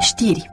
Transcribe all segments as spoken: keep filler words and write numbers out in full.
Știri.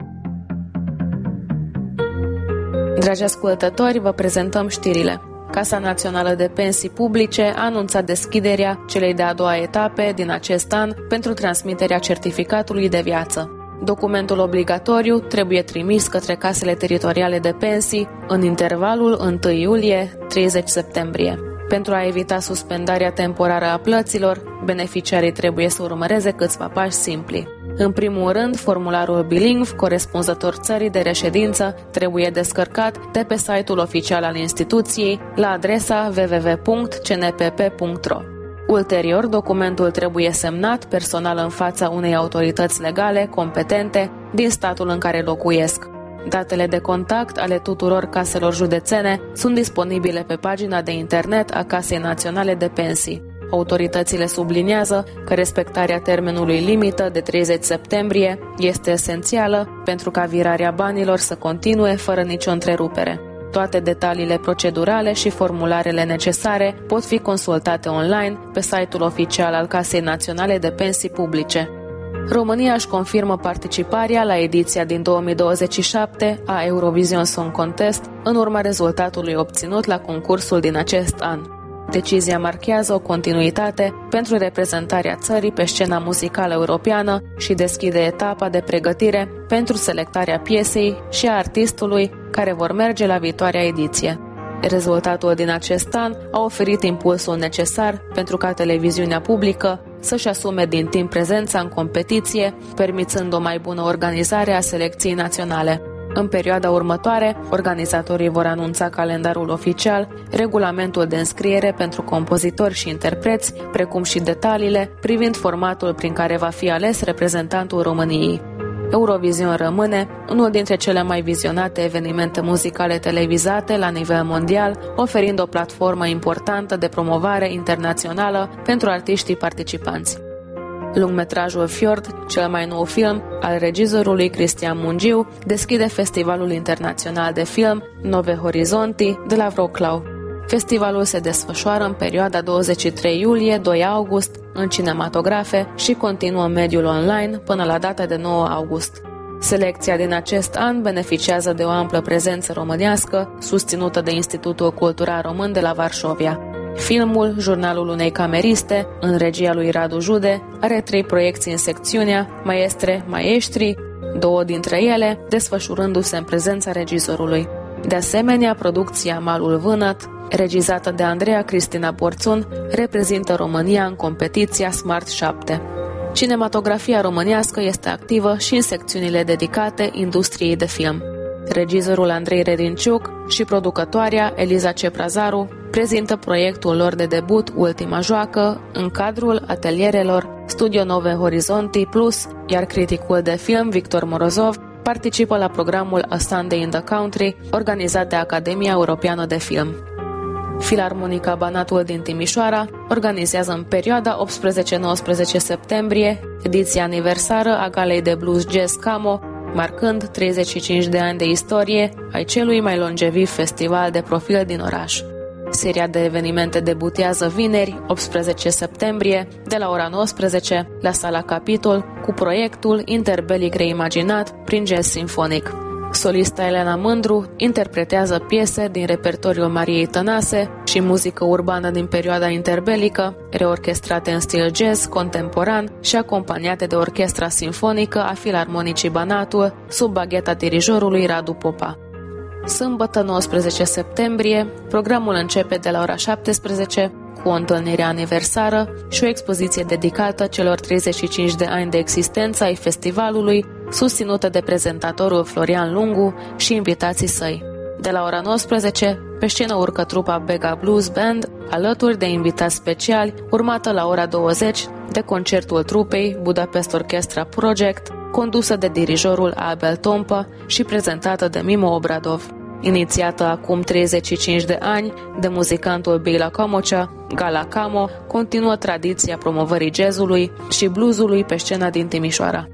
Dragi ascultători, vă prezentăm știrile. Casa Națională de Pensii Publice a anunțat deschiderea celei de-a doua etape din acest an pentru transmiterea certificatului de viață. Documentul obligatoriu trebuie trimis către casele teritoriale de pensii în intervalul întâi iulie - treizeci septembrie. Pentru a evita suspendarea temporară a plăților, beneficiarii trebuie să urmăreze câțiva pași simpli. În primul rând, formularul bilingv corespunzător țării de reședință trebuie descărcat de pe site-ul oficial al instituției la adresa w w w punct c n p p punct r o. Ulterior, documentul trebuie semnat personal în fața unei autorități legale competente din statul în care locuiesc. Datele de contact ale tuturor caselor județene sunt disponibile pe pagina de internet a Casei Naționale de Pensii. Autoritățile subliniază că respectarea termenului limită de treizeci septembrie este esențială pentru ca virarea banilor să continue fără nicio întrerupere. Toate detaliile procedurale și formularele necesare pot fi consultate online pe site-ul oficial al Casei Naționale de Pensii Publice. România își confirmă participarea la ediția din două mii douăzeci și șapte a Eurovision Song Contest în urma rezultatului obținut la concursul din acest an. Decizia marchează o continuitate pentru reprezentarea țării pe scena muzicală europeană și deschide etapa de pregătire pentru selectarea piesei și a artistului care vor merge la viitoarea ediție. Rezultatul din acest an a oferit impulsul necesar pentru ca televiziunea publică să-și asume din timp prezența în competiție, permițând o mai bună organizare a selecției naționale. În perioada următoare, organizatorii vor anunța calendarul oficial, regulamentul de înscriere pentru compozitori și interpreți, precum și detaliile privind formatul prin care va fi ales reprezentantul României. Eurovision rămâne unul dintre cele mai vizionate evenimente muzicale televizate la nivel mondial, oferind o platformă importantă de promovare internațională pentru artiștii participanți. Lungmetrajul Fjord, cel mai nou film al regizorului Cristian Mungiu, deschide Festivalul Internațional de Film Nove Horizonti de la Wroclaw. Festivalul se desfășoară în perioada douăzeci și trei iulie - doi august în cinematografe și continuă în mediul online până la data de nouă august. Selecția din acest an beneficiază de o amplă prezență românească, susținută de Institutul Cultural Român de la Varșovia. Filmul, jurnalul unei cameriste, în regia lui Radu Jude, are trei proiecții în secțiunea Maestre, Maestri, două dintre ele desfășurându-se în prezența regizorului. De asemenea, producția Malul Vânăt, regizată de Andreea Cristina Borțun, reprezintă România în competiția Smart șapte. Cinematografia românească este activă și în secțiunile dedicate industriei de film. Regizorul Andrei Redinciuc și producătoarea Eliza Ceprazaru prezintă proiectul lor de debut Ultima Joacă în cadrul atelierelor Studio Nove Horizonti Plus, iar criticul de film Victor Morozov participă la programul A Sunday in the Country, organizat de Academia Europeană de Film. Filarmonica Banatul din Timișoara organizează în perioada optsprezece - nouăsprezece septembrie ediția aniversară a Galei de Blues Jazz Camo, marcând treizeci și cinci de ani de istorie ai celui mai longeviv festival de profil din oraș. Seria de evenimente debutează vineri, optsprezece septembrie, de la ora nouăsprezece, la Sala Capitol, cu proiectul Interbelic reimaginat prin jazz sinfonic. Solista Elena Mândru interpretează piese din repertoriul Mariei Tănase și muzică urbană din perioada interbelică, reorchestrate în stil jazz contemporan și acompaniate de orchestra sinfonică a Filarmonicii Banatul, sub bagheta dirijorului Radu Popa. Sâmbătă, nouăsprezece septembrie, programul începe de la ora șaptesprezece cu o întâlnire aniversară și o expoziție dedicată celor treizeci și cinci de ani de existență ai festivalului, susținută de prezentatorul Florian Lungu și invitații săi. De la ora nouăsprezece, pe scenă urcă trupa Bega Blues Band, alături de invitați speciali, urmată la ora douăzeci de concertul trupei Budapest Orchestra Project, condusă de dirijorul Abel Tompa și prezentată de Mimo Obradov. Inițiată acum treizeci și cinci de ani de muzicantul Bila Camocea, Gala Camo continuă tradiția promovării jazzului și bluesului pe scena din Timișoara.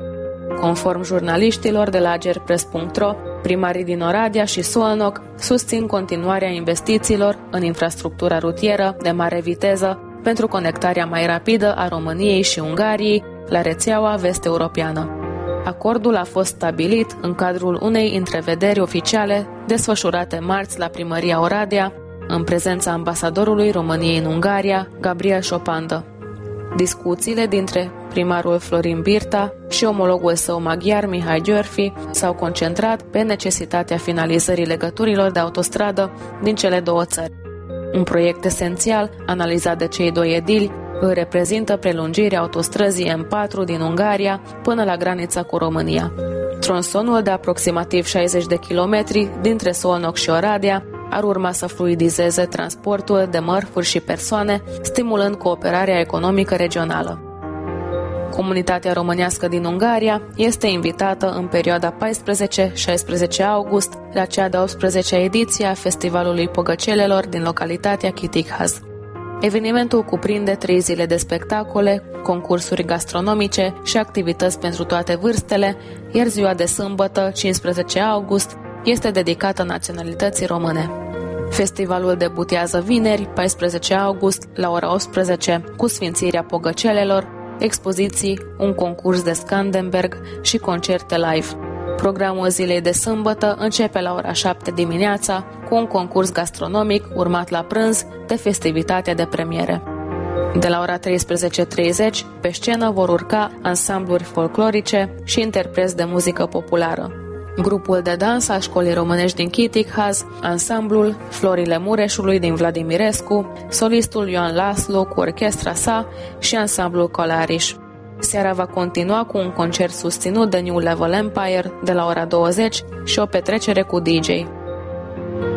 Conform jurnaliștilor de la agerpress punct ro, primarii din Oradea și Solnoc susțin continuarea investițiilor în infrastructura rutieră de mare viteză pentru conectarea mai rapidă a României și Ungariei la rețeaua vest-europeană. Acordul a fost stabilit în cadrul unei întrevederi oficiale desfășurate marți la Primăria Oradea, în prezența ambasadorului României în Ungaria, Gabriel Șopandă. Discuțiile dintre primarul Florin Birta și omologul său maghiar Mihai Györfi s-au concentrat pe necesitatea finalizării legăturilor de autostradă din cele două țări. Un proiect esențial, analizat de cei doi edili, îl reprezintă prelungirea autostrăzii M patru din Ungaria până la granița cu România. Tronsonul de aproximativ șaizeci de kilometri dintre Szolnok și Oradea ar urma să fluidizeze transportul de mărfuri și persoane, stimulând cooperarea economică regională. Comunitatea românească din Ungaria este invitată în perioada paisprezece șaisprezece august la cea de-a optsprezecea ediție a Festivalului Pogăcelelor din localitatea Chitighaz. Evenimentul cuprinde trei zile de spectacole, concursuri gastronomice și activități pentru toate vârstele, iar ziua de sâmbătă, cincisprezece august, este dedicată naționalității române. Festivalul debutează vineri, paisprezece august, la ora optsprezece, cu sfințirea Pogăcelelor, expoziții, un concurs de Scandenberg și concerte live. Programul zilei de sâmbătă începe la ora șapte dimineața cu un concurs gastronomic urmat la prânz de festivitatea de premiere. De la ora treisprezece treizeci, pe scenă vor urca ansambluri folclorice și interpreți de muzică populară. Grupul de dans al Școlii Românești din Chitighaz, ansamblul Florile Mureșului din Vladimirescu, solistul Ioan Laslo cu orchestra sa și ansamblul Colariș. Seara va continua cu un concert susținut de New Level Empire de la ora douăzeci și o petrecere cu D J.